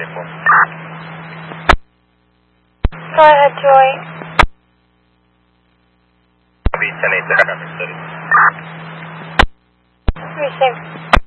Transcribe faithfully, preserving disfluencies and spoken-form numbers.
vehicle. Go ahead, Joy. Copy ten eight, City. Receive.